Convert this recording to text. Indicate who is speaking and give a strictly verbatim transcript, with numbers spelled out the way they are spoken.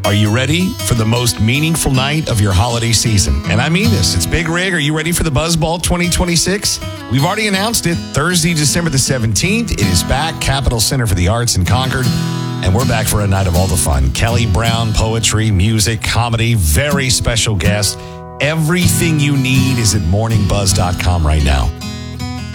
Speaker 1: Are you ready for the most meaningful night of your holiday season? And I mean this. It's Big Rig. Are you ready for the Buzzball twenty twenty-six? We've already announced it. Thursday, December the seventeenth. It is back. Capitol Center for the Arts in Concord. And we're back for a night of all the fun. Kelly Brown, poetry, music, comedy, very special guest. Everything you need is at morning buzz dot com right now.